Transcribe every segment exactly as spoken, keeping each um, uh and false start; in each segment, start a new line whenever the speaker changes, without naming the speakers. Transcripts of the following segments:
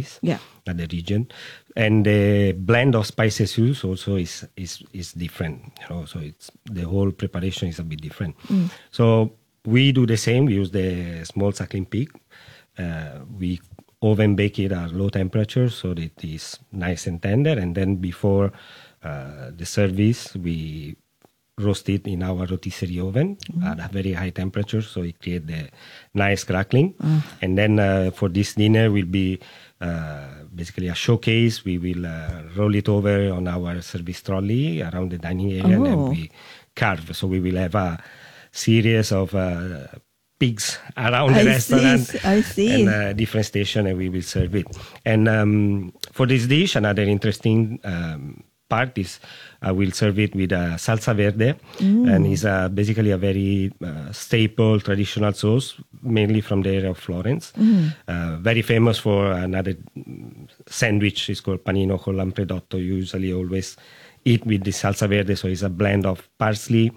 spices.
Yeah.
At the region, and the blend of spices used also is is is different. You know, so it's the whole preparation is a bit different.
Mm.
So we do the same. We use the small suckling pig. Uh, we oven bake it at low temperature so that it is nice and tender, and then before uh, the service we roast it in our rotisserie oven mm. at a very high temperature, so it creates the nice crackling. Mm. And then uh, for this dinner will be uh, basically a showcase. We will uh, roll it over on our service trolley around the dining area,
oh.
and then we carve. So we will have a series of uh, pigs around the
I
restaurant.
See, I see.
And uh, different station, and we will serve it. And um, for this dish, another interesting um, part is I will serve it with a salsa verde, mm. and it's uh, basically a very uh, staple traditional sauce, mainly from the area of Florence. Mm. Uh, very famous for another sandwich. It's called panino con lampredotto. You usually always eat with the salsa verde, so it's a blend of parsley,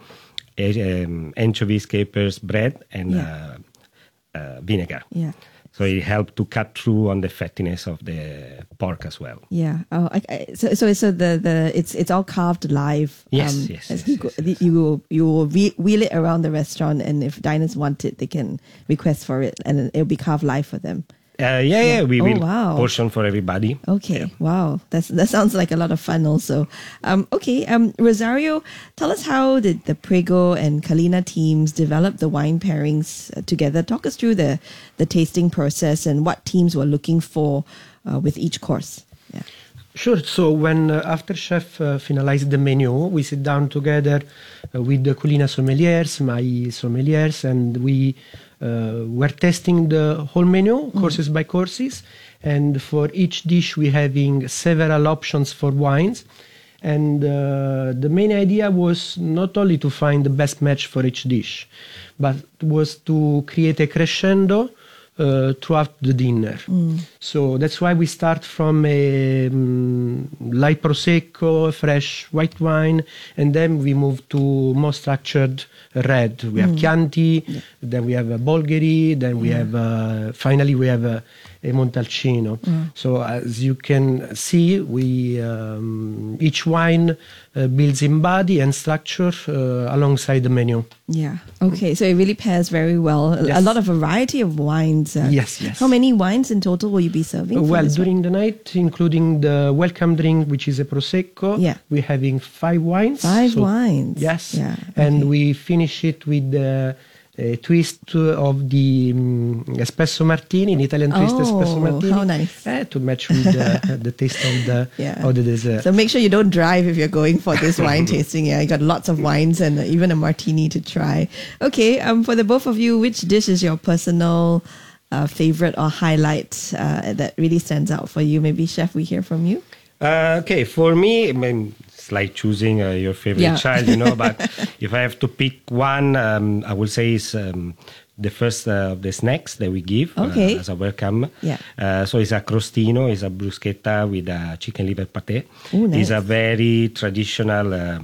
um, anchovies, capers, bread, and yeah. uh, uh, vinegar.
Yeah.
So it helped to cut through on the fattiness of the pork as well.
Yeah. Oh, I, I, so so so the, the it's it's all carved live.
Yes,
um,
yes,
yes,
yes,
you,
yes, yes.
you you will wheel it around the restaurant, and if diners want it, they can request for it, and it'll be carved live for them.
Uh, yeah, yeah, we
oh,
will
wow.
portion for everybody.
Okay,
yeah.
Wow, that's that sounds like a lot of fun. Also, um, okay, um, Rosario, tell us how did the Prego and Kalina teams develop the wine pairings uh, together? Talk us through the the tasting process and what teams were looking for uh, with each course. Yeah.
Sure. So when uh, after chef uh, finalized the menu, we sit down together uh, with the Culina sommeliers, my sommeliers, and we uh, were testing the whole menu, courses mm. by courses. And for each dish, we having several options for wines. And uh, the main idea was not only to find the best match for each dish, but was to create a crescendo Uh, throughout the dinner. Mm. So that's why we start from a um, light prosecco, fresh white wine, and then we move to more structured red. We have mm. Chianti, yeah. then we have a Bolgheri, then we yeah. have uh, finally we have a, a Montalcino. Mm. So as you can see, we um, each wine uh, builds in body and structure uh, alongside the menu.
Yeah. Okay. So it really pairs very well. Yes. A lot of variety of wines. Uh,
yes. Yes.
How many wines in total will you be serving?
Uh, well, during
one?
the night, including the welcome drink, which is a prosecco.
Yeah.
We're having five wines.
Five
so,
wines.
Yes.
Yeah. Okay.
And we finish it with the a twist of the um, espresso martini, an Italian twist
oh,
espresso martini.
How nice.
Uh, to match with the, the taste of the,
yeah.
of the dessert.
So make sure you don't drive if you're going for this wine tasting. Yeah, you got lots of wines and even a martini to try. Okay, um, for the both of you, which dish is your personal uh, favorite or highlight uh, that really stands out for you? Maybe, Chef, we hear from you.
Uh, okay, for me, I mean, it's like choosing uh, your favorite yeah. child, you know, but if I have to pick one, um, I would say it's um, the first uh, of the snacks that we give
okay.
uh, as a welcome.
Yeah.
Uh, so it's a crostino, it's a bruschetta with a chicken liver pate.
Ooh, nice.
It's a very traditional uh,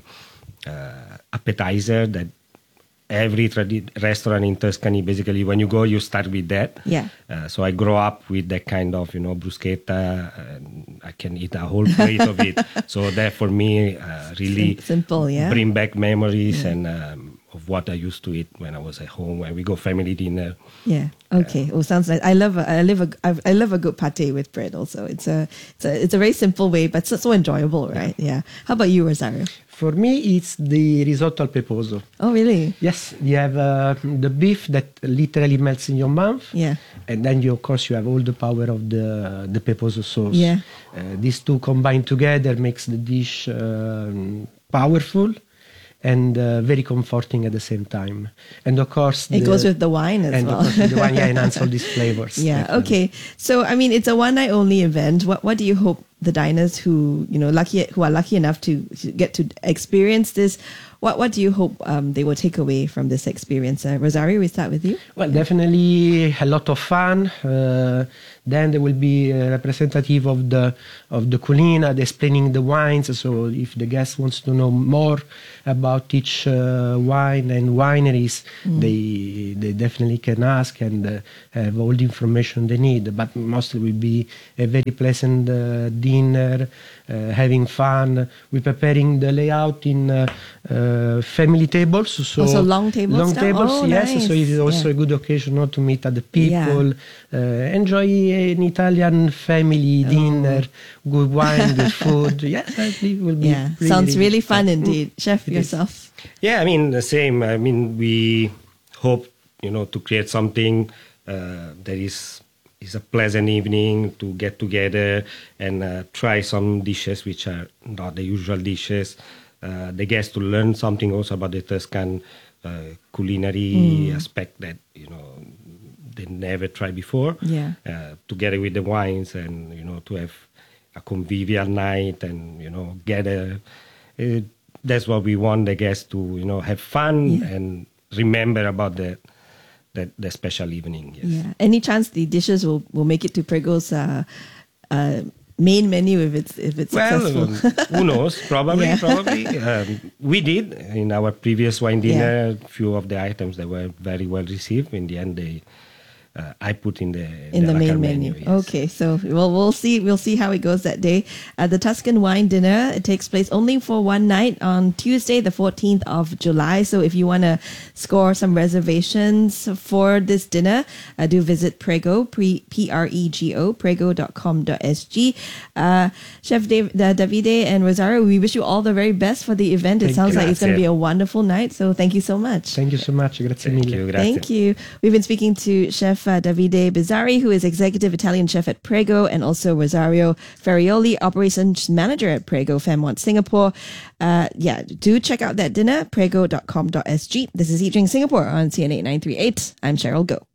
uh, appetizer that every tradi- restaurant in Tuscany, basically, when you go, you start with that.
Yeah.
Uh, so I grow up with that kind of, you know, bruschetta. And I can eat a whole plate of it. So that for me uh, really
simple, yeah.
bring back memories
yeah.
and um, of what I used to eat when I was at home. When we go family dinner.
Yeah. Okay. Uh, oh, sounds nice. I love. A, I live a. I love a good pate with bread. Also, it's a. It's a. It's a very simple way, but so, so enjoyable, right? Yeah. yeah. How about you, Rosario?
For me, it's the risotto al peposo.
Oh, really?
Yes. You have uh, the beef that literally melts in your mouth.
Yeah.
And then, you, of course, you have all the power of the the peposo sauce.
Yeah.
Uh, these two combined together makes the dish uh, powerful and uh, very comforting at the same time. And of course,
it
the,
goes with the wine as
and
well.
And of course, the wine yeah, enhances all these flavors.
Yeah.
Definitely.
Okay. So, I mean, it's a one night only event. What What do you hope the diners who you know lucky who are lucky enough to, to get to experience this, what what do you hope um, they will take away from this experience? Uh, Rosario, we start with you.
Well, definitely a lot of fun. Uh, then there will be a representative of the of the Culina explaining the wines. So if the guest wants to know more about each uh, wine and wineries, mm. they they definitely can ask and uh, have all the information they need. But mostly will be a very pleasant uh, dinner, uh, having fun. We're preparing the layout in uh, uh, family tables. So
also long tables.
Long
now?
tables,
oh,
yes.
Nice.
So it is also
yeah.
a good occasion not to meet other people,
Yeah.
uh, enjoy an Italian family
Oh.
dinner, good wine, good food. Yes, it will be.
Yeah,
really,
sounds really fun
fun.
indeed. Chef,
It is.
yourself.
Yeah, I mean the same. I mean we hope you know to create something uh, that is is a pleasant evening to get together and uh, try some dishes which are not the usual dishes. Uh, the guests to learn something also about the Tuscan uh, culinary
Mm.
aspect that you know they never tried before.
Yeah.
Uh, together with the wines and you know to have a convivial night and you know gather. Uh, that's what we want the guests to you know have fun
Yeah.
and remember about the the, the special evening. Yes.
Yeah. Any chance the dishes will, will make it to Prego's uh, uh, main menu if it's if it's
Well,
successful?
um, who knows? Probably,
Yeah.
probably. Um, we did in our previous wine dinner. A few of the items that were very well received. In the end, they uh, I put in the
in the,
la
main
carte
menu.
yes.
Okay, so we'll we'll see we'll see how it goes that day. Uh, the Tuscan wine dinner, it takes place only for one night on Tuesday, the fourteenth of July. So if you want to score some reservations for this dinner, uh, do visit Prego, P R E G O, prego dot com dot s g. Uh, Chef Dave, uh, Davide and Rosario, we wish you all the very best for the event. It
Thank
sounds
you.
like it's going to
Grazie.
be a wonderful night. So thank you so much.
Thank you so much. Grazie
Thank
mille.
you. Grazie.
Thank you. We've been speaking to Chef uh, Davide Bizzarri, who is Executive Italian Chef at Prego, and also Rosario Ferrioli, Operations Manager at Prego Fairmont, Singapore. Uh, yeah, do check out that dinner, prego dot com dot s g. This is Eat Drink Singapore on C N eight nine three eight. I'm Cheryl Go.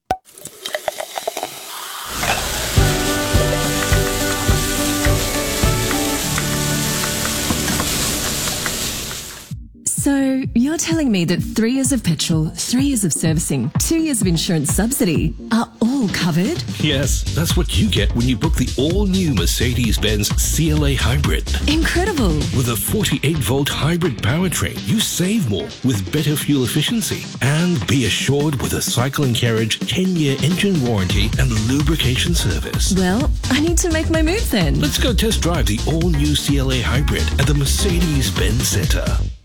So, you're telling me that three years of petrol, three years of servicing, two years of insurance subsidy are all covered?
Yes, that's what you get when you book the all-new Mercedes-Benz C L A Hybrid.
Incredible!
With a forty-eight volt hybrid powertrain, you save more with better fuel efficiency. And be assured with a Cycle and Carriage ten year engine warranty and lubrication service.
Well, I need to make my move then.
Let's go test drive the all-new C L A Hybrid at the Mercedes-Benz Centre.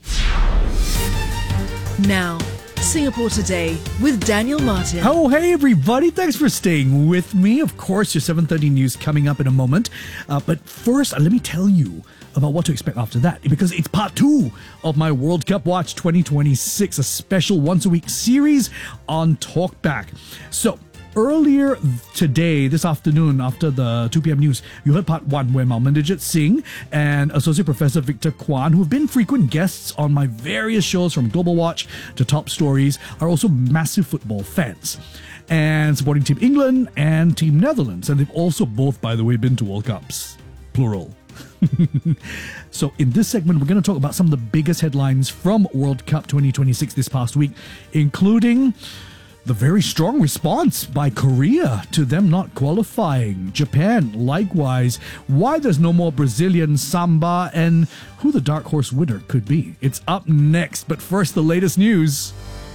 Now, Singapore Today with Daniel Martin.
Oh, hey, everybody. Thanks for staying with me. Of course, your seven thirty news coming up in a moment. Uh, but first, uh, let me tell you about what to expect after that, because it's part two of my World Cup Watch twenty twenty-six, a special once-a-week series on Talkback. So, earlier today, this afternoon, after the two p.m. news, you heard part one where Malmanijit Singh and Associate Professor Victor Kwan, who have been frequent guests on my various shows from Global Watch to Top Stories, are also massive football fans and supporting Team England and Team Netherlands. And they've also both, by the way, been to World Cups. Plural. So in this segment, we're going to talk about some of the biggest headlines from World Cup twenty twenty-six this past week, including the very strong response by Korea to them not qualifying. Japan, likewise. Why there's no more Brazilian samba, and who the dark horse winner could be. It's up next, but first, the latest news.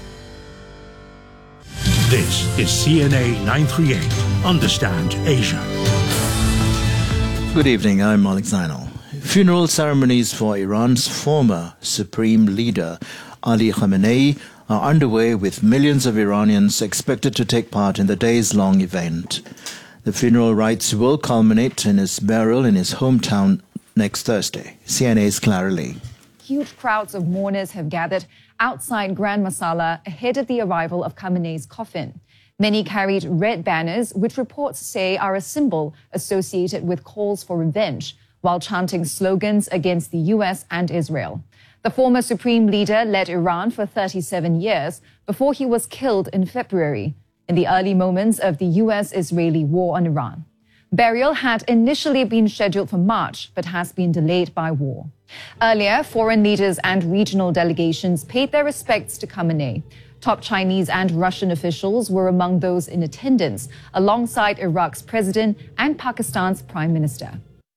This is C N A nine thirty-eight. Understand Asia.
Good evening, I'm Malik Zainal. Funeral ceremonies for Iran's former supreme leader, Ali Khamenei, are underway, with millions of Iranians expected to take part in the days-long event. The funeral rites will culminate in his burial in his hometown next Thursday. C N A's Clara Lee.
Huge crowds of mourners have gathered outside Grand Masala ahead of the arrival of Khamenei's coffin. Many carried red banners, which reports say are a symbol associated with calls for revenge, while chanting slogans against the U S and Israel. The former supreme leader led Iran for thirty-seven years before he was killed in February, in the early moments of the U S-Israeli war on Iran. Burial had initially been scheduled for March, but has been delayed by war. Earlier, foreign leaders and regional delegations paid their respects to Khamenei. Top Chinese and Russian officials were among those in attendance, alongside Iraq's president and Pakistan's prime minister.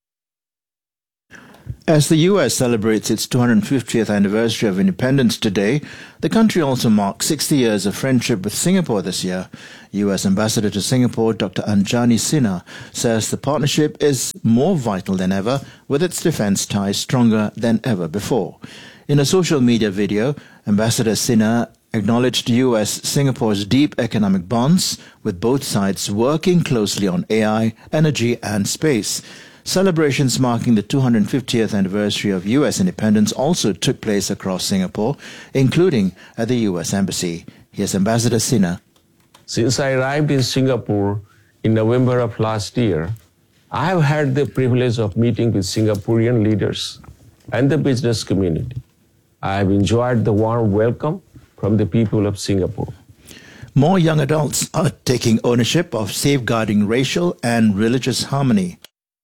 As the U S celebrates its two hundred fiftieth anniversary of independence today, the country also marks sixty years of friendship with Singapore this year. U S Ambassador to Singapore, Doctor Anjani Sinha, says the partnership is more vital than ever, with its defense ties stronger than ever before. In a social media video, Ambassador Sinha acknowledged U S-Singapore's deep economic bonds, with both sides working closely on A I, energy and space. Celebrations marking the two hundred fiftieth anniversary of U S independence also took place across Singapore, including at the U S Embassy. Here's Ambassador Sinha.
Since I arrived in Singapore in November of last year, I have had the privilege of meeting with Singaporean leaders and the business community. I have enjoyed the warm welcome from the people of Singapore.
More young adults are taking ownership of safeguarding racial and religious harmony,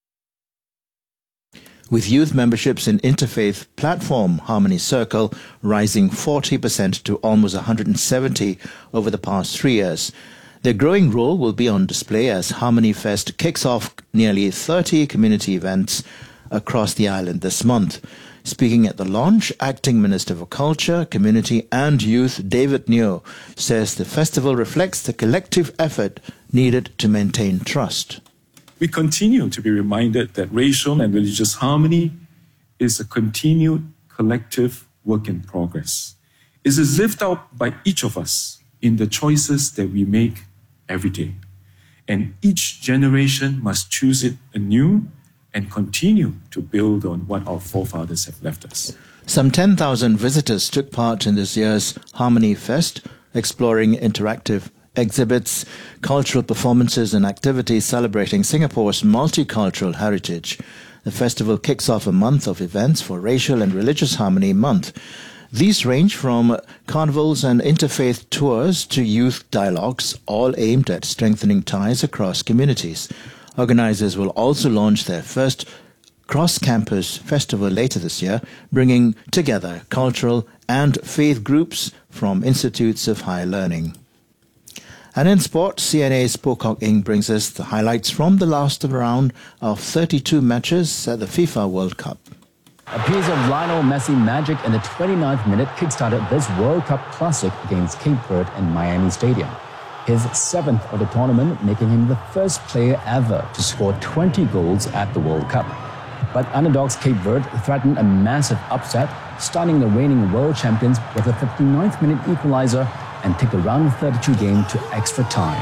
with youth memberships in interfaith platform Harmony Circle rising forty percent to almost one hundred seventy over the past three years. Their growing role will be on display as Harmony Fest kicks off nearly thirty community events across the island this month. Speaking at the launch, Acting Minister for Culture, Community and Youth David Neo says the festival reflects the collective effort needed to maintain trust.
We continue to be reminded that racial and religious harmony is a continued collective work in progress. It is lived out by each of us in the choices that we make every day. And each generation must choose it anew and continue to build on what our forefathers have left us.
Some ten thousand visitors took part in this year's Harmony Fest, exploring interactive exhibits, cultural performances and activities celebrating Singapore's multicultural heritage. The festival kicks off a month of events for Racial and Religious Harmony Month. These range from carnivals and interfaith tours to youth dialogues, all aimed at strengthening ties across communities. Organizers will also launch their first cross-campus festival later this year, bringing together cultural and faith groups from institutes of higher learning. And in sport, C N A's Pocock Incorporated brings us the highlights from the last round of thirty-two matches at the FIFA World Cup.
A piece of Lionel Messi magic in the twenty-ninth minute kickstarted this World Cup classic against Cape Verde in Miami Stadium. His seventh of the tournament, making him the first player ever to score twenty goals at the World Cup. But underdogs Cape Verde threatened a massive upset, stunning the reigning world champions with a fifty-ninth minute equalizer and take the round of thirty-two game to extra time.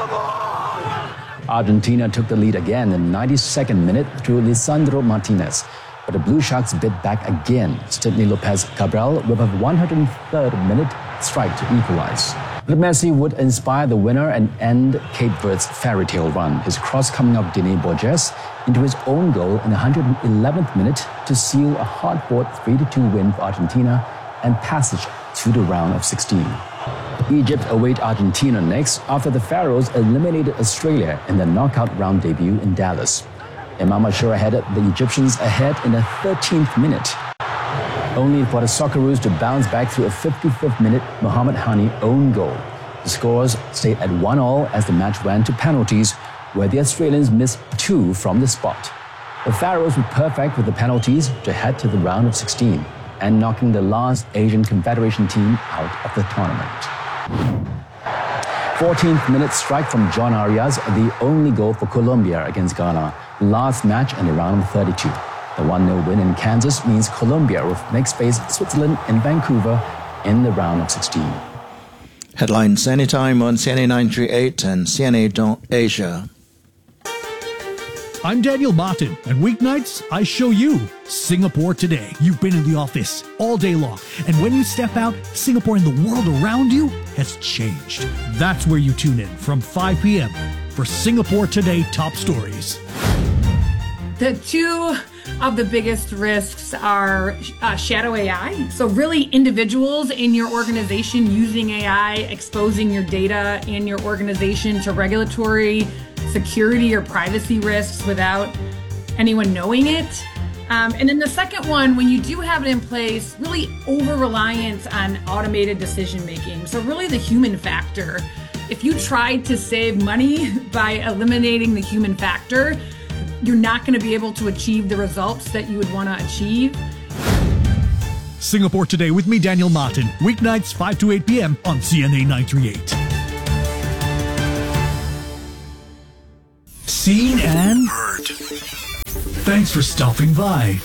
Argentina took the lead again in the ninety-second minute through Lisandro Martinez, but the Blue Sharks bit back again. Sidney Lopez Cabral with a one hundred third minute strike to equalize. But Messi would inspire the winner and end Cape Verde's fairy tale run. His cross coming off Diné Borges into his own goal in the one hundred eleventh minute to seal a hard-fought three to two win for Argentina and passage to the round of sixteen. Egypt await Argentina next after the Pharaohs eliminated Australia in their knockout round debut in Dallas. Imam Ashura headed the Egyptians ahead in the thirteenth minute, only for the Socceroos to bounce back through a fifty-fifth minute Mohamed Hani own goal. The scores stayed at one all as the match ran to penalties, where the Australians missed two from the spot. The Pharaohs were perfect with the penalties to head to the round of sixteen and knocking the last Asian Confederation team out of the tournament. fourteenth minute strike from John Arias, the only goal for Colombia against Ghana, last match in the round of thirty-two. The one nil win in Kansas means Colombia will next face Switzerland in Vancouver in the round of sixteen.
Headlines anytime on C N A nine thirty-eight and C N A Asia.
I'm Daniel Martin, and weeknights, I show you Singapore Today. You've been in the office all day long, and when you step out, Singapore and the world around you has changed. That's where you tune in from five p.m. for Singapore Today Top Stories.
The two of the biggest risks are uh, shadow A I. So really individuals in your organization using A I, exposing your data in your organization to regulatory security or privacy risks without anyone knowing it. Um, and then the second one, when you do have it in place, really over-reliance on automated decision-making. So really the human factor. If you tried to save money by eliminating the human factor, you're not going to be able to achieve the results that you would want to achieve.
Singapore Today with me, Daniel Martin. Weeknights, five to eight p.m. on C N A nine thirty-eight. Seen and heard. Thanks for stopping by.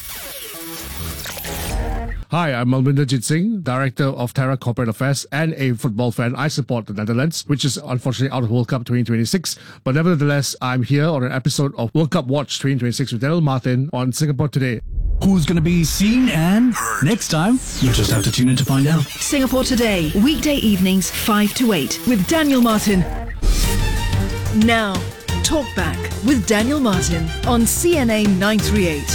Hi, I'm Malvinder Jit Singh, Director of Terra Corporate Affairs and a football fan. I support the Netherlands, which is unfortunately out of World Cup twenty twenty-six. But nevertheless, I'm here on an episode of World Cup Watch twenty twenty-six with Daniel Martin on Singapore Today.
Who's going to be seen and heard next time? You just have to tune in to find out.
Singapore Today, weekday evenings five to eight with Daniel Martin. Now, Talk Back with Daniel Martin on C N A nine thirty-eight.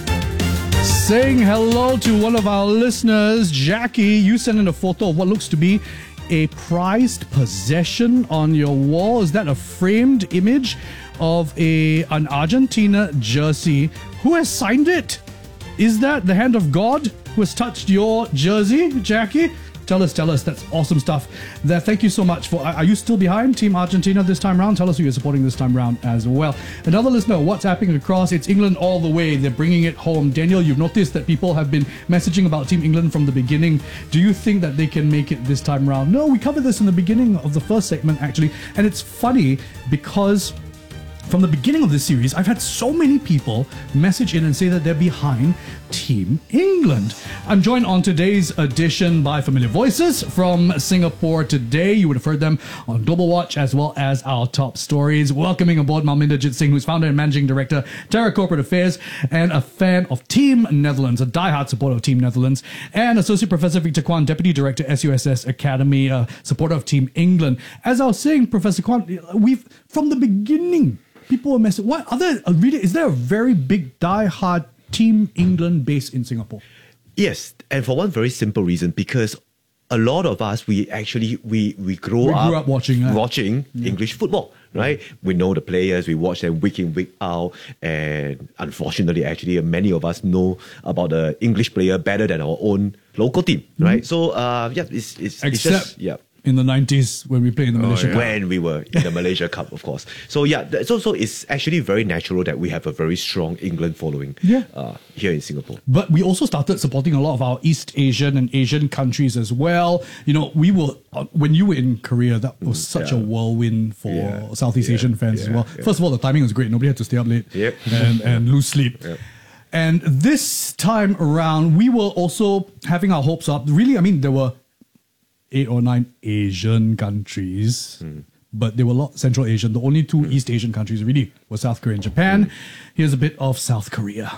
Saying hello to one of our listeners, Jackie. You sent in a photo of what looks to be a prized possession on your wall. Is that a framed image of a an Argentina jersey? Who has signed it? Is that the hand of God who has touched your jersey, Jackie? Tell us, tell us. That's awesome stuff. There, thank you so much for. Are you still behind Team Argentina this time round? Tell us who you're supporting this time round as well. Another listener, WhatsApping across. It's England all the way. They're bringing it home. Daniel, you've noticed that people have been messaging about Team England from the beginning. Do you think that they can make it this time round? No, we covered this in the beginning of the first segment actually, and it's funny because from the beginning of this series, I've had so many people message in and say that they're behind Team England. I'm joined on today's edition by familiar voices from Singapore Today. You would have heard them on Global Watch as well as our top stories. Welcoming aboard Malvinder Jit Singh, who's founder and managing director, Terra Corporate Affairs, and a fan of Team Netherlands, a diehard supporter of Team Netherlands, and Associate Professor Victor Kwan, Deputy Director, S U S S Academy, a supporter of Team England. As I was saying, Professor Kwan, we've, from the beginning, people were messing. What other? Really, is there a very big die-hard Team England base in Singapore?
Yes, and for one very simple reason, because a lot of us we actually we we grow
We
up,
grew up watching, uh,
watching
yeah.
English football, right? We know the players, we watch them week in week out, and unfortunately, actually, many of us know about the English player better than our own local team, right?
Mhm.
So, uh, yeah, it's it's,
Except
it's just yeah.
in the nineties when we played in the Malaysia Cup.
When we were in the Malaysia Cup, of course. So yeah, th- so so it's actually very natural that we have a very strong England following
Yeah.
uh, here in Singapore.
But we also started supporting a lot of our East Asian and Asian countries as well. You know, we were, uh, when you were in Korea, that was such
yeah.
a whirlwind for
Yeah.
Southeast
Yeah.
Asian fans as
Yeah.
well.
Yeah.
First of all, the timing was great. Nobody had to stay up late
Yep.
and, and lose sleep.
Yep.
And this time around, we were also having our hopes up. Really, I mean, there were eight or nine Asian countries, but there were a lot Central Asian. The only two East Asian countries really were South Korea and Japan. Here's a bit of South Korea.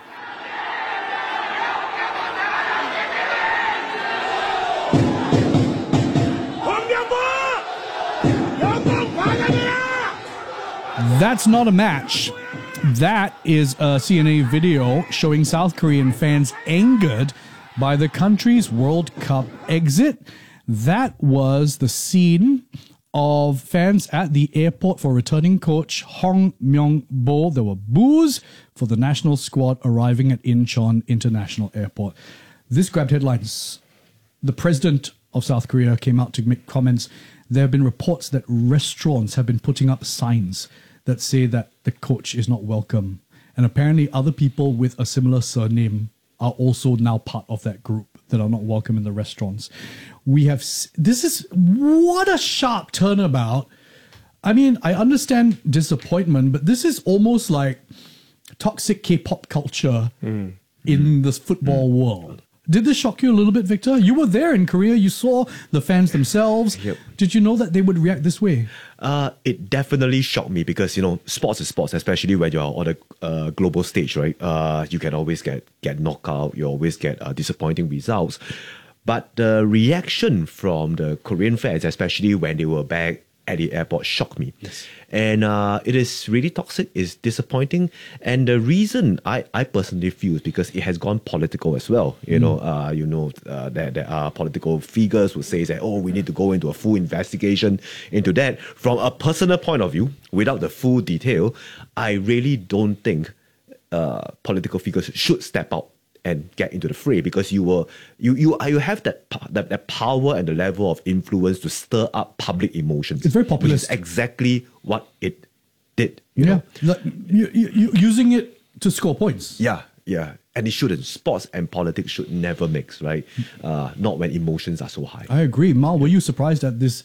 That's not a match. That is a C N A video showing South Korean fans angered by the country's World Cup exit. That was the scene of fans at the airport for returning coach Hong Myong-bo. There were boos for the national squad arriving at Incheon International Airport. This grabbed headlines. The president of South Korea came out to make comments. There have been reports that restaurants have been putting up signs that say that the coach is not welcome. And apparently other people with a similar surname are also now part of that group that are not welcome in the restaurants. We have, this is, what a sharp turnabout. I mean, I understand disappointment, but this is almost like toxic K-pop culture mm. in this football mm. world. Did this shock you a little bit, Victor? You were there in Korea. You saw the fans themselves.
Yep.
Did you know that they would react this way?
Uh, it definitely shocked me because, you know, sports is sports, especially when you're on a uh, global stage, right? Uh, you can always get, get knocked out. You always get uh, disappointing results. But the reaction from the Korean fans, especially when they were back at the airport shocked me. Yes. And uh, it is really toxic, it's disappointing. And the reason I, I personally feel is because it has gone political as well. You mm. know, uh, you know uh, there, there are political figures who say that, oh, we need to go into a full investigation into that. From a personal point of view, without the full detail, I really don't think uh, political figures should step out and get into the fray, because you will you you you have that, that that power and the level of influence to stir up public emotions.
It's very populist.
Which is exactly what it did. You
yeah,
know?
like you, you, using it to score points.
Yeah, yeah, and it shouldn't. Sports and politics should never mix, right? Uh, not when emotions are so high.
I agree. Mal, were you surprised at this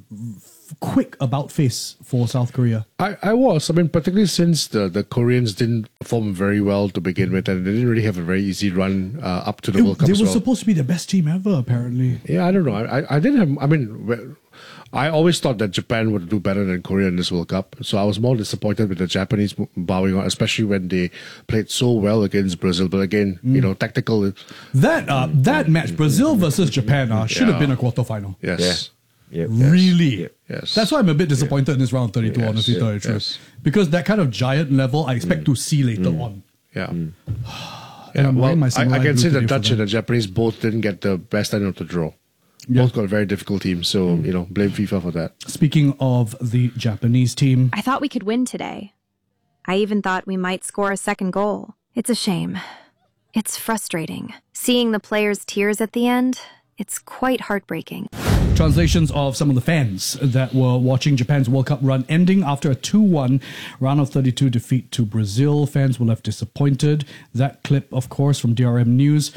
quick about face for South Korea?
I, I was. I mean, particularly since the, the Koreans didn't perform very well to begin with, and they didn't really have a very easy run uh, up to the
It-
World Cup
they
as
were
well.
supposed to be the best team ever, apparently.
Yeah, I don't know. I, I didn't have. I mean, well, I always thought that Japan would do better than Korea in this World Cup. So I was more disappointed with the Japanese bowing out, especially when they played so well against Brazil. But again, you know, tactical.
That uh, that match, Brazil versus Japan, uh, should have
Yeah.
been a quarterfinal.
Yes.
Yep.
Really?
Yes.
That's why I'm a bit disappointed in this round thirty-two,
Yes.
honestly,
Yeah.
tell you the truth.
Yes.
Because that kind of giant level, I expect to see later on.
Yeah.
And
Yeah,
I'm
well,
wearing my
I,
samurai
I can
blue
say the
today for
Dutch
that.
and the Japanese both didn't get the best end of the draw.
Yeah.
Both got a very difficult team. So, you know, blame FIFA for that.
Speaking of the Japanese team,
I thought we could win today. I even thought we might score a second goal. It's a shame. It's frustrating. Seeing the players' tears at the end, it's quite heartbreaking.
translations of some of the fans that were watching Japan's World Cup run ending after a two one round of thirty-two defeat to Brazil. Fans were left disappointed. That clip, of course, from D R M News.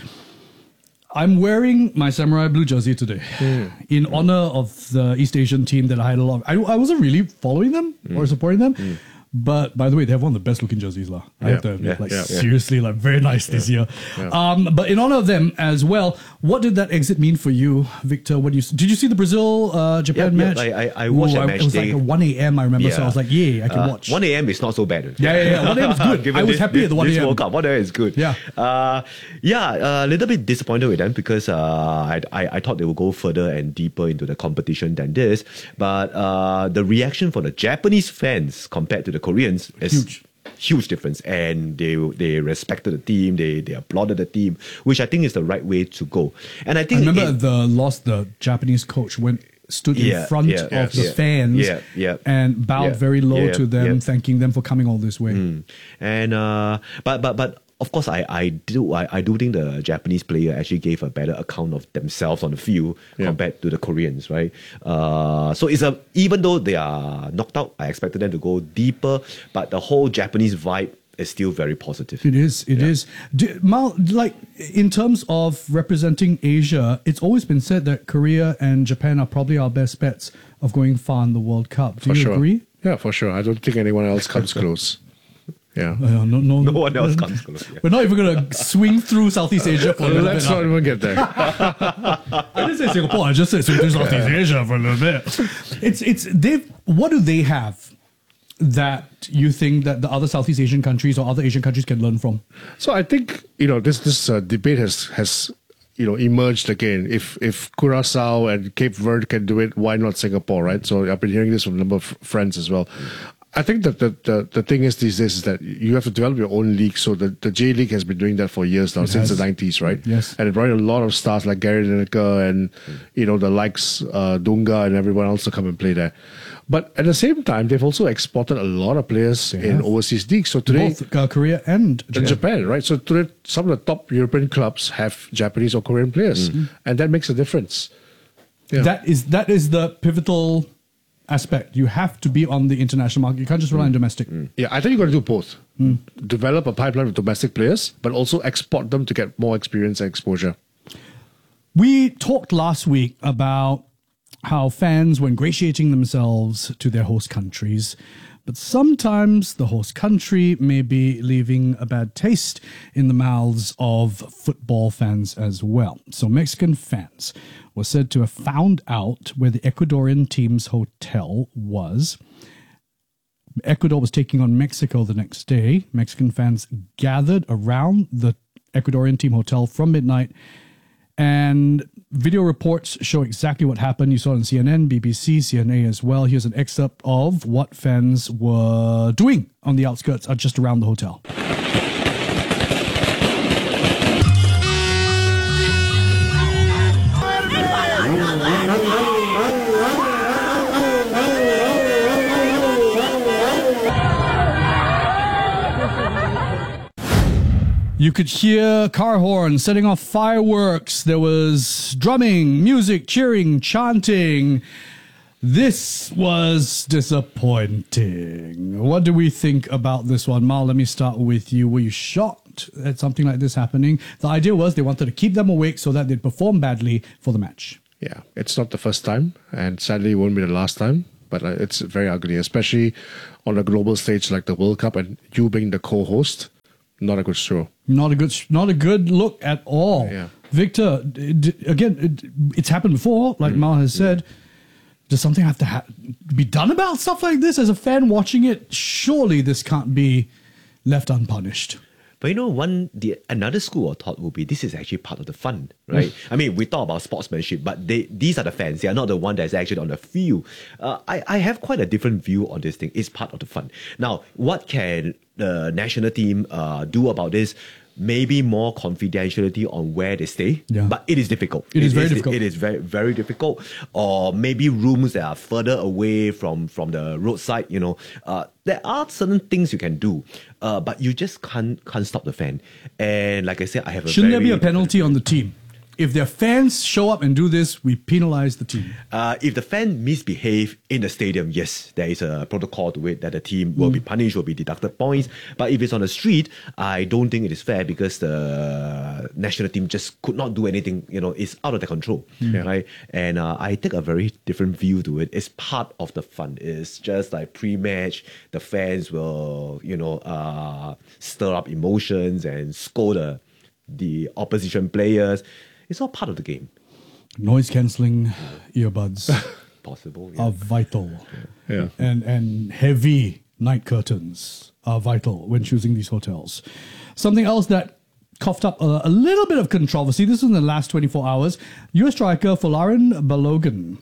I'm wearing my samurai blue jersey today mm. in honor of the East Asian team that I had a lot of. I, I wasn't really following them mm. or supporting them. Mm. But by the way, they have one of the best looking jerseys, lah. I
Yeah,
have to admit,
yeah,
like
yeah, yeah.
seriously, like very nice this
Yeah,
year.
yeah.
Um, but in honor of them as well, what did that exit mean for you, Victor? What do you did you see the Brazil uh, Japan
Yep, yep,
match?
I- I- I watched that
I-
match
It was
day.
like a one a.m. I remember, so I was like, yeah, I can
Uh,
watch.
one a.m. is not so bad.
Yeah, yeah, yeah. one a.m. is good.
Given
I was
this-
happy
this,
at the one
This
a.m.
World Cup, one a.m. is good.
Yeah.
Uh, yeah, a little bit disappointed with them because uh, I, I I thought they would go further and deeper into the competition than this. But uh, the reaction for the Japanese fans compared to the Koreans is
Huge.
Huge difference, and they they respected the team. They they applauded the team, which I think is the right way to go. And I
I
think
remember
it-
at the loss, the Japanese coach went stood
Yeah,
in front
yeah,
of the
yeah,
fans
yeah, yeah,
and bowed
yeah,
very low
yeah,
to them,
yeah.
thanking them for coming all this way.
Mm. And uh, but but but of course, I I do I, I do think the Japanese player actually gave a better account of themselves on the field compared to the Koreans, right? Uh, so it's a even though they are knocked out, I expected them to go deeper, but the whole Japanese vibe is still very positive.
It is. It is. Do, Mal, like in terms of representing Asia, it's always been said that Korea and Japan are probably our best bets of going far in the World Cup. Do
For
you
sure.
agree?
Yeah, for sure. I don't think anyone else comes close. Yeah.
Uh, no, no,
No one else comes close. Yeah.
We're not even going to swing through Southeast Asia for a little
Let's
bit.
not
now.
even get there.
I didn't say Singapore. I just said swing through Southeast Asia for a little bit. It's it's they've. What do they have that you think that the other Southeast Asian countries or other Asian countries can learn from?
So I think you know this this uh, debate has has you know emerged again. If if Curacao and Cape Verde can do it, why not Singapore? Right. So I've been hearing this from a number of friends as well. I think that the, the, the thing is these days is that you have to develop your own league. So the, the J League has been doing that for years now,
It
since
has.
the nineties, right?
Yes.
And it brought in a lot of stars like Gary Lineker and, you know, the likes uh, Dunga and everyone else to come and play there. But at the same time, they've also exported a lot of players in
have.
overseas leagues. So today,
Both uh, Korea and
in
Japan.
Japan, right? So today, some of the top European clubs have Japanese or Korean players, and that makes a difference. Yeah.
That is that is the pivotal aspect. You have to be on the international market. You can't just rely on domestic.
Yeah, I think you've got to do both. Develop a pipeline of domestic players, but also export them to get more experience and exposure.
We talked last week about how fans were ingratiating themselves to their host countries, but sometimes the host country may be leaving a bad taste in the mouths of football fans as well. So Mexican fans were said to have found out where the Ecuadorian team's hotel was. Ecuador was taking on Mexico the next day. Mexican fans gathered around the Ecuadorian team hotel from midnight And video reports show exactly what happened. You saw it on C N N, B B C, C N A as well. Here's an excerpt of what fans were doing on the outskirts, uh, just around the hotel. You could hear car horns setting off fireworks. There was drumming, music, cheering, chanting. This was disappointing. What do we think about this one? Mal, let me start with you. Were you shocked at something like this happening? The idea was they wanted to keep them awake so that they'd perform badly for the match.
Yeah, it's not the first time, and sadly it won't be the last time. But uh, it's very ugly, especially on a global stage like the World Cup, and you being the co-host. Not a good show. Not a good, not a good look at all. Yeah. Victor, d- again, it, it's happened before. Like mm. Mal has said, yeah. Does something have to ha- be done about stuff like this? As a fan watching it, surely this can't be left unpunished.
But you know, one the another school of thought will be this is actually part of the fun, right? I mean, we talk about sportsmanship, but they these are the fans. They are not the one that's actually on the field. Uh, I I have quite a different view on this thing. It's part of the fun. Now, what can the national team uh, do about this? Maybe more confidentiality on where they stay, yeah. But it is difficult.
It, it is very is, difficult.
It is very, very difficult. Or maybe rooms that are further away from, from the roadside, you know. Uh, there are certain things you can do, uh, but you just can't can't stop the fan. And like I said, I have a
Shouldn't
very
there be a penalty on the team? If their fans show up and do this, we penalize the team.
Uh, if the fan misbehave in the stadium, yes, there is a protocol to it that the team will mm. be punished, will be deducted points. But if it's on the street, I don't think it is fair because the national team just could not do anything. You know, it's out of their control, mm. right? And uh, I take a very different view to it. It's part of the fun. It's just like pre-match, the fans will, you know, uh, stir up emotions and scold the, the opposition players. It's all part of the game.
Noise cancelling earbuds
possible yeah.
are vital.
Yeah. yeah.
And and heavy night curtains are vital when choosing these hotels. Something else that coughed up a, a little bit of controversy, this was in the last twenty-four hours, U S striker Folarin Balogun.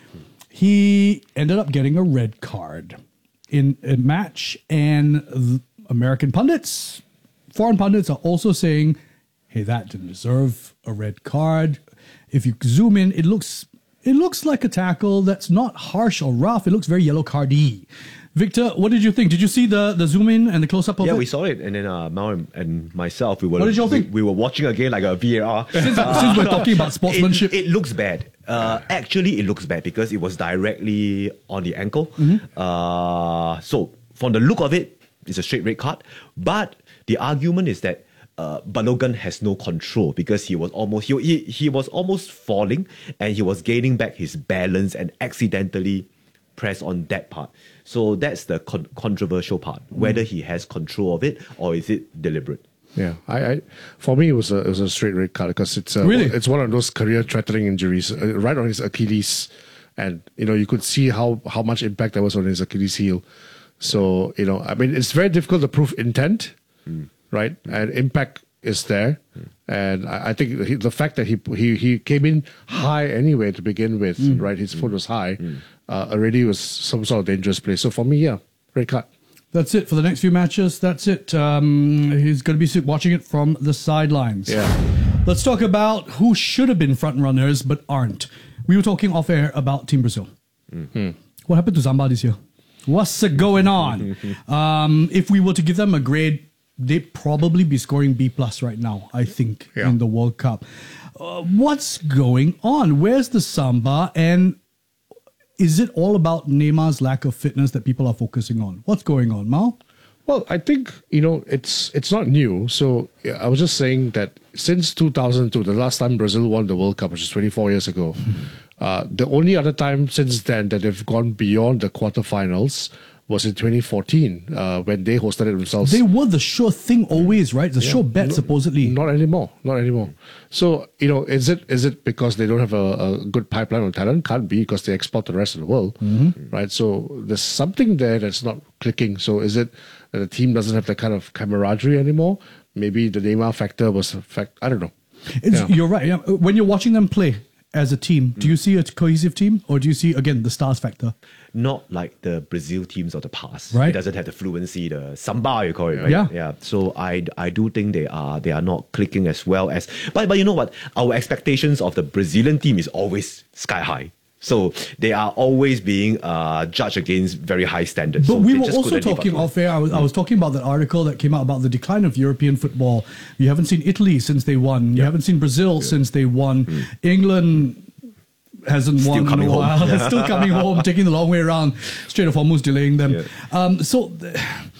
He ended up getting a red card in a match, and American pundits, foreign pundits are also saying, hey, that didn't deserve a red card. If you zoom in, it looks it looks like a tackle that's not harsh or rough. It looks very yellow cardy. Victor, what did you think? Did you see the, the zoom in and the close up of
yeah,
it?
Yeah, we saw it. And then uh, Mao and, and myself, we were,
what did you all think?
We, we were watching again like a V A R.
Since, uh, since we're talking about sportsmanship.
It, it looks bad. Uh, actually, it looks bad because it was directly on the ankle.
Mm-hmm.
Uh, so, from the look of it, it's a straight red card. But the argument is that Uh, Balogun has no control because he was almost he, he he was almost falling and he was gaining back his balance and accidentally pressed on that part. So that's the con- controversial part, whether he has control of it or is it deliberate.
Yeah, I, I for me it was a it was a straight red card because it's a,
really?
it's one of those career-threatening injuries uh, right on his Achilles, and you know you could see how how much impact there was on his Achilles heel. So you know, I mean, it's very difficult to prove intent. Mm. Right, and impact is there, mm. and I, I think he, the fact that he he he came in high anyway to begin with, mm. right? His foot was high, mm. uh, already was some sort of dangerous play. So for me, yeah, red card.
That's it for the next few matches. That's it. Um, he's going to be watching it from the sidelines.
Yeah.
Let's talk about who should have been front runners but aren't. We were talking off air about Team Brazil.
Mm-hmm.
What happened to Zamba this year? What's going on? um, if we were to give them a grade, they'd probably be scoring B plus right now, I think, yeah. in the World Cup. Uh, what's going on? Where's the Samba? And is it all about Neymar's lack of fitness that people are focusing on? What's going on, Mao?
Well, I think, you know, it's it's not new. So yeah, I was just saying that since two thousand two, the last time Brazil won the World Cup, which is twenty-four years ago, uh, the only other time since then that they've gone beyond the quarterfinals was in twenty fourteen uh, when they hosted it themselves.
They were the sure thing always, right? The yeah. sure bet, no, supposedly.
Not anymore. Not anymore. So, you know, is it is it because they don't have a, a good pipeline of talent? Can't be, because they export to the rest of the world,
mm-hmm.
right? So there's something there that's not clicking. So is it that the team doesn't have that kind of camaraderie anymore? Maybe the Neymar factor was a fact. I don't know.
It's,
Yeah.
You're right. Yeah. When you're watching them play as a team, do you see a cohesive team, or do you see again the stars factor?
Not like the Brazil teams of the past.
Right.
It doesn't have the fluency, the samba you call it, right?
Yeah.
Yeah. So I, I do think they are they are not clicking as well as. But but you know what? Our expectations of the Brazilian team is always sky high. So they are always being uh, judged against very high standards.
But
So
we
they
were
just
also
couldn't live up
talking
to it.
off air. I was, I was talking about that article that came out about the decline of European football. You haven't seen Italy since they won. You haven't seen Brazil since they won. England hasn't
Still
won in
coming
a
home.
while.
Yeah.
Still coming home, taking the long way around, Strait of Hormuz delaying them. Um, so th-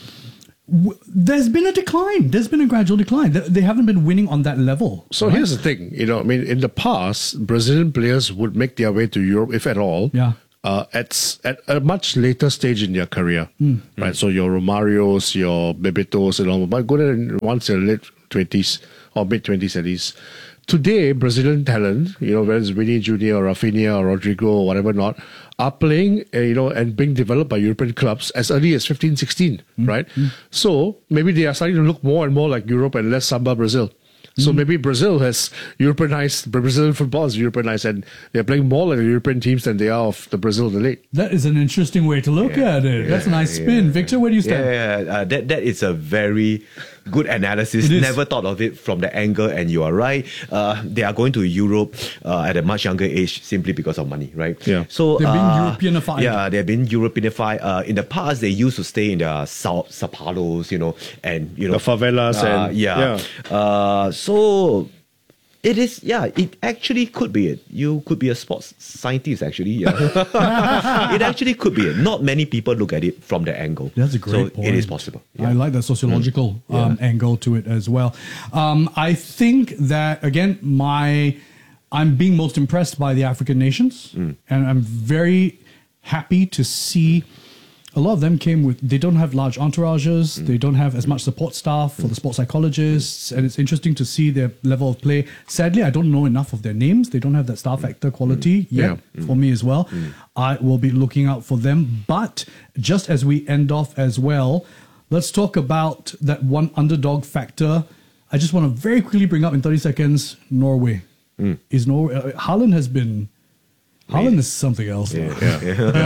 w- there's been a decline. There's been a gradual decline. They, they haven't been winning on that level.
So
right?
here's the thing, you know, I mean, in the past, Brazilian players would make their way to Europe, if at all,
Yeah.
uh, at s- at a much later stage in their career,
Mm.
right? So your Romarios, your Bebetos, and all, but go there once in late twenties or mid twenties at least. Today, Brazilian talent, you know, whether it's Vini Junior or Rafinha or Rodrigo or whatever not, are playing, uh, you know, and being developed by European clubs as early as fifteen, sixteen, right? So maybe they are starting to look more and more like Europe and less Samba Brazil. So maybe Brazil has Europeanized, Brazilian football is Europeanized, and they're playing more like the European teams than they are of the Brazil of the late.
That is an interesting way to look at it. That's a nice spin. Victor, where do you stand?
Yeah, yeah, uh, that that is a very good analysis.
It is.
Never thought of it from the angle, and you are right. Uh, they are going to Europe uh, at a much younger age simply because of money, right?
Yeah.
So
They're being
uh,
Europeanified.
Yeah, they've been Europeanified. Uh, in the past, they used to stay in their Sao, Sao Paulos, you know, and you know
The favelas
uh,
and-
yeah.
yeah.
Uh, so. It is, yeah, it actually could be it. You could be a sports scientist, actually. Yeah. It actually could be it. Not many people look at it from the angle.
That's a great
so
point.
it is possible.
I like that sociological
Mm.
um, angle to it as well. Um, I think that, again, my I'm being most impressed by the African nations,
Mm.
and I'm very happy to see a lot of them came with, they don't have large entourages,
Mm.
they don't have as much support staff for the sports psychologists, and it's interesting to see their level of play. Sadly, I don't know enough of their names. They don't have that star factor quality yet
Yeah.
for me as well. I will be looking out for them. But just as we end off as well, let's talk about that one underdog factor. I just want to very quickly bring up in thirty seconds, Norway. Is Norway, uh, Haaland has been, Haaland is something else.
Yeah,
though.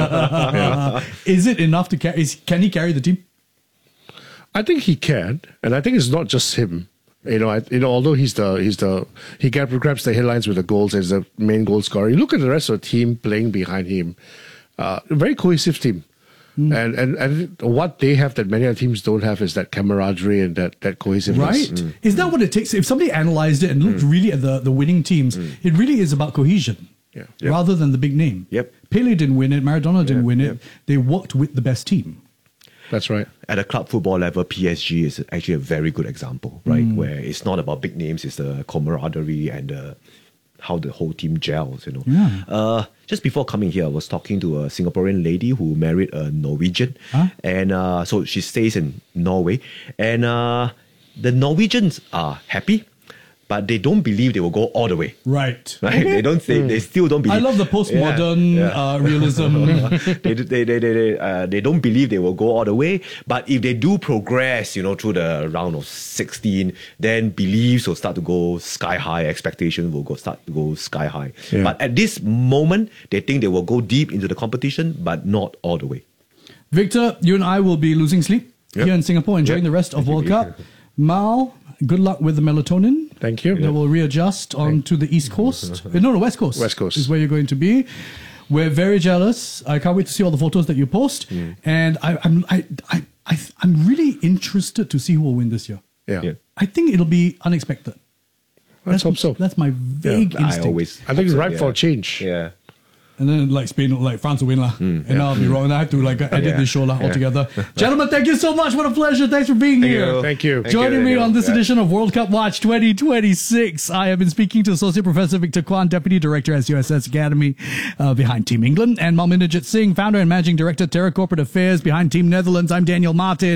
yeah.
Is it enough to carry? Is, can he carry the team?
I think he can, and I think it's not just him. You know, I, you know, although he's the he's the he grabs, grabs the headlines with the goals as the main goal scorer. You look at the rest of the team playing behind him, uh, a very cohesive team,
Mm.
and, and and what they have that many other teams don't have is that camaraderie and that that cohesiveness.
Right? Is that what it takes? If somebody analyzed it and looked really at the, the winning teams, it really is about cohesion.
Yeah.
Rather than the big name.
Yep.
Pele didn't win it, Maradona didn't
Yep,
win it.
yep.
They worked with the best team.
That's right.
At a club football level, P S G is actually a very good example, right?
Mm.
Where it's not about big names, it's the camaraderie and the, how the whole team gels, you know.
Yeah.
Uh, just before coming here, I was talking to a Singaporean lady who married a Norwegian.
Huh?
And uh, so she stays in Norway. And uh, the Norwegians are happy, but they don't believe they will go all the way.
Right.
Right? They don't say, they still don't believe.
I love the postmodern
Yeah, yeah.
Uh, realism.
they they they they they, uh, they don't believe they will go all the way, but if they do progress, you know, through the round of sixteen, then beliefs will start to go sky high. Expectations will go start to go sky high.
Yeah.
But at this moment, they think they will go deep into the competition, but not all the way.
Victor, you and I will be losing sleep
Yep.
here in Singapore, enjoying
Yep.
the rest of
Thank you,
World
Victor.
Cup. Mal, good luck with the melatonin.
Thank you.
That will readjust onto the East Coast. Uh, no, no, West Coast.
West Coast.
is where you're going to be. We're very jealous. I can't wait to see all the photos that you post. And I, I'm, I, I, I, I'm really interested to see who will win this year.
Yeah.
Yeah.
I think it'll be unexpected.
Let's hope so.
That's my vague
I
instinct.
always.
I think it's
hope so,
ripe
yeah.
for a change.
Yeah.
And then like Spain, like France will win lah. and
yeah.
I'll be wrong. And I have to like edit
Yeah.
this show lah
Yeah.
altogether. Gentlemen, thank you so much. What a pleasure. Thanks for being
Thank
here.
you.
Thank you.
Thank
Joining
you,
me
thank
on
you.
this
Yeah.
edition of World Cup Watch twenty twenty-six, I have been speaking to Associate Professor Victor Kwan, Deputy Director S U S S Academy uh, behind Team England, and Malminderjit Singh, Founder and Managing Director, Terra Corporate Affairs behind Team Netherlands. I'm Daniel Martin.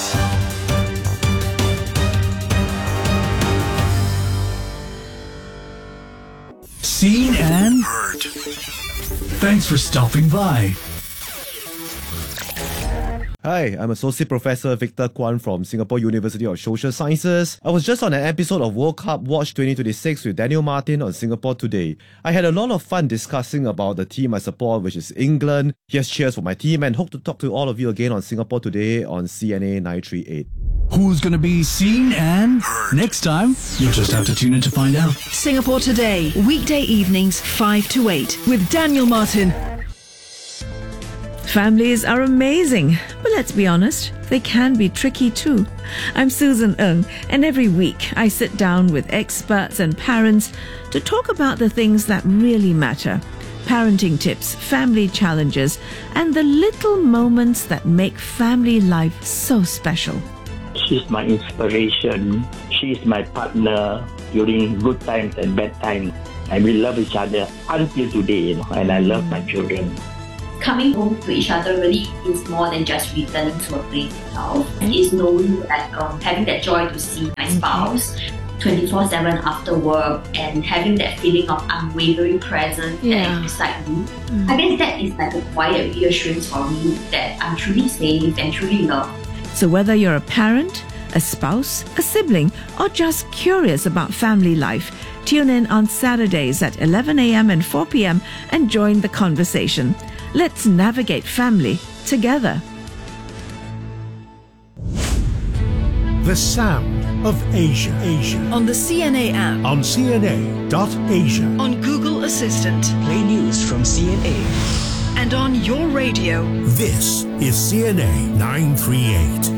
Seen and heard. Thanks for stopping by.
Hi, I'm Associate Professor Victor Kwan from Singapore University of Social Sciences. I was just on an episode of World Cup Watch twenty twenty-six with Daniel Martin on Singapore Today. I had a lot of fun discussing about the team I support, which is England. Here's cheers for my team, and hope to talk to all of you again on Singapore Today on C N A nine thirty-eight.
Who's going to be seen and heard next time? You'll just have to tune in to find out.
Singapore Today, weekday evenings five to eight with Daniel Martin.
Families are amazing, but let's be honest, they can be tricky too. I'm Susan Ng, and every week I sit down with experts and parents to talk about the things that really matter. Parenting tips, family challenges, and the little moments that make family life so special.
She's my inspiration. She's my partner during good times and bad times. And we love each other until today, you know, and I love my children.
Coming home to each other really is more than just returning to a place itself. It's knowing that, um, having that joy to see my spouse twenty-four seven after work and having that feeling of unwavering presence
Yeah.
beside me. Mm. I guess that is like a quiet reassurance for me that I'm truly safe and truly loved.
So whether you're a parent, a spouse, a sibling, or just curious about family life, tune in on Saturdays at eleven a.m. and four p.m. and join the conversation. Let's navigate family together.
The sound of Asia. Asia.
On the C N A app.
On C N A dot Asia.
On Google Assistant.
Play news from C N A.
And on your radio.
This is C N A nine thirty-eight.